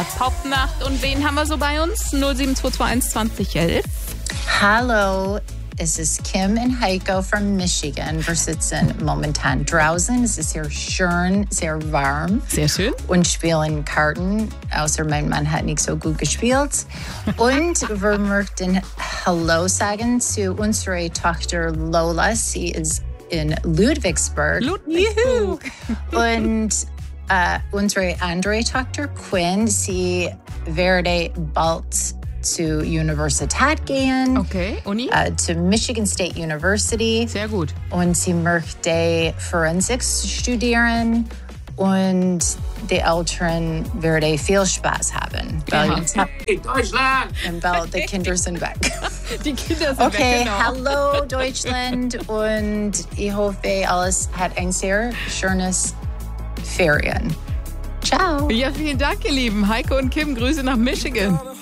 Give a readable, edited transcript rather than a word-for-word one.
Popnacht. Und wen haben wir so bei uns? 07221 2011. Hallo, es ist Kim und Heiko from Michigan. Wir sitzen momentan draußen. Es ist hier schön, sehr warm. Sehr schön. Und spielen Karten, außer mein Mann hat nicht so gut gespielt. Und wir möchten Hallo sagen zu unserer Tochter Lola. Sie ist in Ludwigsburg. Juhu. Und unsere andere Tochter Quinn, sie werde bald zur Universität gehen. Okay, Uni? Zu Michigan State University. Sehr gut. Und sie möchte Forensik studieren. Und die Eltern werden viel Spaß haben. Weil Deutschland! bald die Kinder sind weg. Die Kinder sind Okay, weg, genau. hallo Deutschland. Und ich hoffe, alles hat ein sehr schönes Ferien. Ciao. Ja, vielen Dank, ihr Lieben. Heiko und Kim, Grüße nach Michigan.